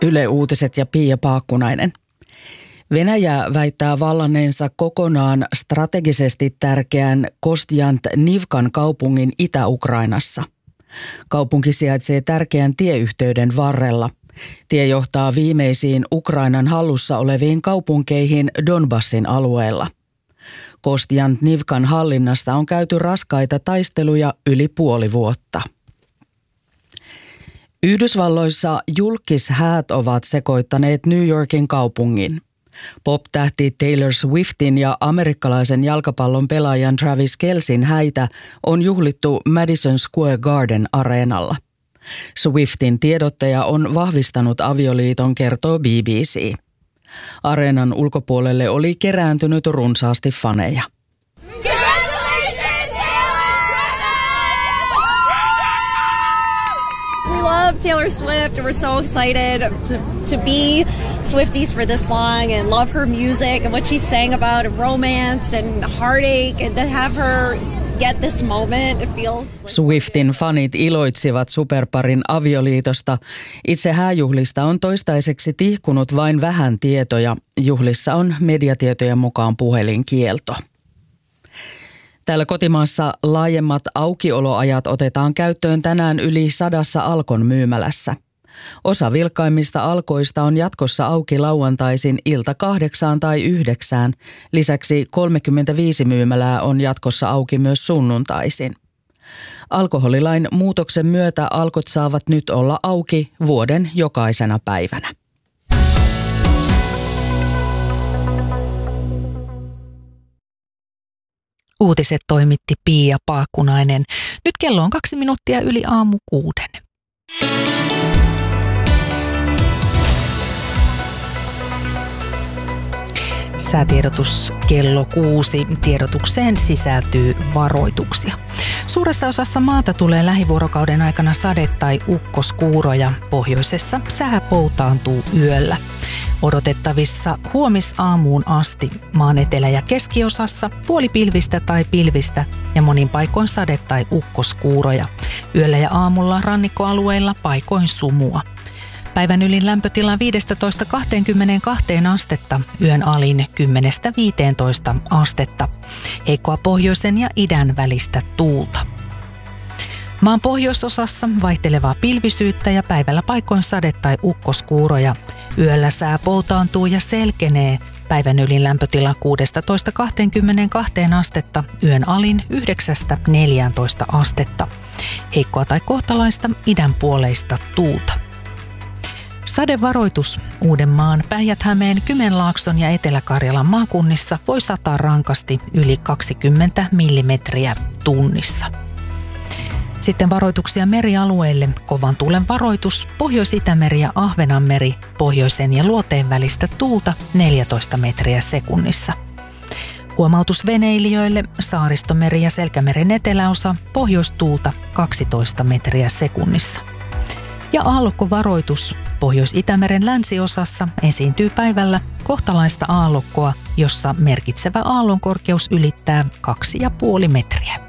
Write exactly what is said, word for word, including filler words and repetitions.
Yle Uutiset ja Pia Paakkunainen. Venäjä väittää vallanneensa kokonaan strategisesti tärkeän Kostiantnivkan kaupungin Itä-Ukrainassa. Kaupunki sijaitsee tärkeän tieyhteyden varrella. Tie johtaa viimeisiin Ukrainan hallussa oleviin kaupunkeihin Donbassin alueella. Kostiantnivkan hallinnasta on käyty raskaita taisteluja yli puoli vuotta. Yhdysvalloissa julkishäät ovat sekoittaneet New Yorkin kaupungin. Pop-tähti Taylor Swiftin ja amerikkalaisen jalkapallon pelaajan Travis Kelcin häitä on juhlittu Madison Square Garden -areenalla. Swiftin tiedottaja on vahvistanut avioliiton, kertoo B B C. Areenan ulkopuolelle oli kerääntynyt runsaasti faneja. Love Taylor Swift. We're so excited to, to be Swifties for this long and love her music and what she sang about and romance and heartache, and to have her get this moment, it feels like... Swiftin fanit iloitsivat superparin avioliitosta. Itse hääjuhlista on toistaiseksi tihkunut vain vähän tietoja. Juhlissa on mediatietojen mukaan puhelinkielto. Täällä kotimaassa laajemmat aukioloajat otetaan käyttöön tänään yli sadassa Alkon myymälässä. Osa vilkkaimmista Alkoista on jatkossa auki lauantaisin ilta kahdeksaan tai yhdeksään. Lisäksi kolmekymmentäviisi myymälää on jatkossa auki myös sunnuntaisin. Alkoholilain muutoksen myötä Alkot saavat nyt olla auki vuoden jokaisena päivänä. Uutiset toimitti Pia Paakkunainen. Nyt kello on kaksi minuuttia yli aamu kuuden. Säätiedotus kello kuusi. Tiedotukseen sisältyy varoituksia. Suuressa osassa maata tulee lähivuorokauden aikana sade- tai ukkoskuuroja. Pohjoisessa sää poutaantuu yöllä. Odotettavissa huomisaamuun asti maan etelä- ja keskiosassa puolipilvistä tai pilvistä ja monin paikoin sade- tai ukkoskuuroja. Yöllä ja aamulla rannikkoalueilla paikoin sumua. Päivän ylin lämpötila viisitoista kaksikymmentäkaksi astetta, yön alin kymmenestä viiteentoista astetta. Heikkoa pohjoisen ja idän välistä tuulta. Maan pohjoisosassa vaihtelevaa pilvisyyttä ja päivällä paikoin sade- tai ukkoskuuroja. Yöllä sää poutaantuu ja selkenee. Päivän ylin lämpötila kuusitoista kaksikymmentäkaksi astetta, yön alin yhdeksästä neljääntoista astetta. Heikkoa tai kohtalaista idänpuoleista tuulta. Sadevaroitus Uudenmaan, Päijät-Hämeen, Kymenlaakson ja Etelä-Karjalan maakunnissa voi sataa rankasti yli kaksikymmentä millimetriä tunnissa. Sitten varoituksia merialueille. Kovan tuulen varoitus, Pohjois-Itämeri ja Ahvenanmeri, pohjoisen ja luoteen välistä tuulta neljätoista metriä sekunnissa. Huomautus veneilijöille, Saaristomeri ja Selkämeren eteläosa, pohjoistuulta kaksitoista metriä sekunnissa. Ja aallokkovaroitus, Pohjois-Itämeren länsiosassa esiintyy päivällä kohtalaista aallokkoa, jossa merkitsevä aallonkorkeus ylittää kaksi pilkku viisi metriä.